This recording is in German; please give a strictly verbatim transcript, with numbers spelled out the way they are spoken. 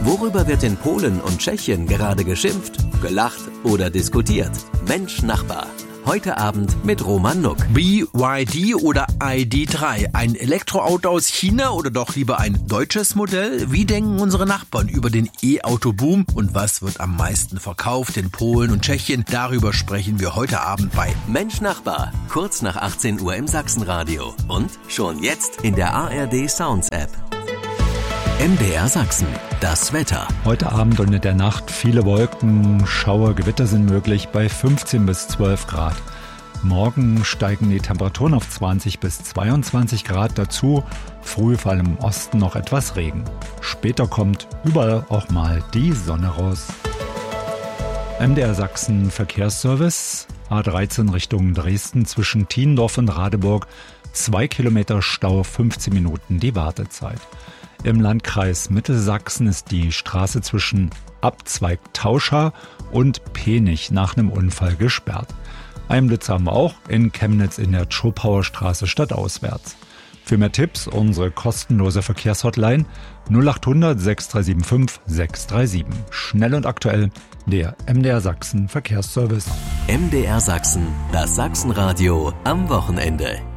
Worüber wird in Polen und Tschechien gerade geschimpft, gelacht oder diskutiert? Mensch Nachbar. Heute Abend mit Roman Nuck. B Y D oder I D drei? Ein Elektroauto aus China oder doch lieber ein deutsches Modell? Wie denken unsere Nachbarn über den E-Auto-Boom? Und was wird am meisten verkauft in Polen und Tschechien? Darüber sprechen wir heute Abend bei Mensch Nachbar. Kurz nach achtzehn Uhr im Sachsenradio. Und schon jetzt in der A R D Sounds App. M D R Sachsen. Das Wetter. Heute Abend und in der Nacht viele Wolken, Schauer, Gewitter sind möglich bei fünfzehn bis zwölf Grad. Morgen steigen die Temperaturen auf zwanzig bis zweiundzwanzig Grad dazu, früh vor allem im Osten noch etwas Regen. Später kommt überall auch mal die Sonne raus. M D R Sachsen Verkehrsservice, A dreizehn Richtung Dresden zwischen Tiendorf und Radeburg, zwei Kilometer Stau, fünfzehn Minuten die Wartezeit. Im Landkreis Mittelsachsen ist die Straße zwischen Abzweig Tauscha und Penich nach einem Unfall gesperrt. Einen Blitz haben wir auch in Chemnitz in der Tschopauer Straße stadtauswärts. Für mehr Tipps unsere kostenlose Verkehrshotline null acht hundert sechs drei sieben fünf sechs drei sieben. Schnell und aktuell der M D R Sachsen Verkehrsservice. M D R Sachsen, das Sachsenradio am Wochenende.